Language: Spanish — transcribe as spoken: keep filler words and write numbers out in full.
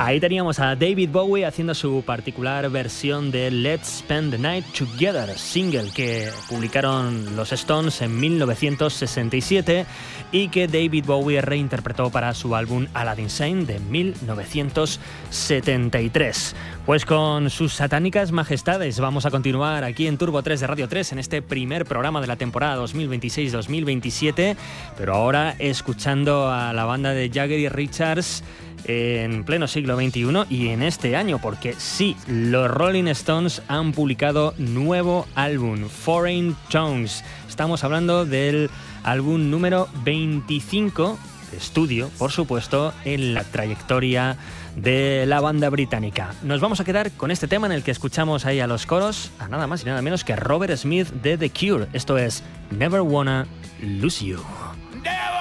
Ahí teníamos a David Bowie haciendo su particular versión de Let's Spend the Night Together, single que publicaron los Stones en mil novecientos sesenta y siete y que David Bowie reinterpretó para su álbum Aladdin Sane de mil novecientos setenta y tres. Pues con sus satánicas majestades vamos a continuar aquí en Turbo tres de Radio tres en este primer programa de la temporada dos mil veintiséis dos mil veintisiete, pero ahora escuchando a la banda de Jagger y Richards en pleno siglo veintiuno y en este año, porque sí, los Rolling Stones han publicado nuevo álbum, Foreign Tongues. Estamos hablando del álbum número veinticinco de estudio, por supuesto, en la trayectoria de la banda británica. Nos vamos a quedar con este tema en el que escuchamos ahí a los coros, a nada más y nada menos que Robert Smith de The Cure. Esto es Never Wanna Lose You.